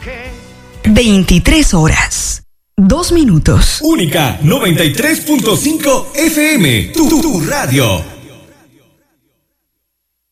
23 horas, 2 minutos. Única 93.5 FM, tu radio.